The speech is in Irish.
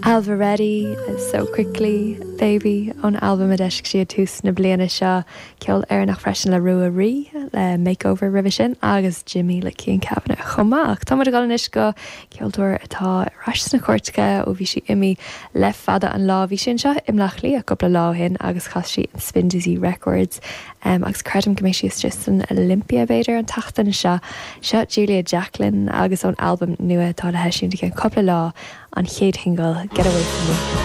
Alva Ready, So Quickly, Baby, an album a deisc siad tús na bliana seo ceol nach freisin le rua rí le makeover revision agus Jimmy le cían cabna chomach. Tá mar gáil is go ceolúir atá ras na cuairtecha ó bhí si imi le fada an lá bhí sin seo imlach lí a coppla láhin agus chas si an Spin Dizzy Records agus credim goméis si just an Olympia beidir an tachtain seo Julia Jacqueline agus an album nua tá le heisiúnta an coppla lá an chéad hingle Get Away From Me.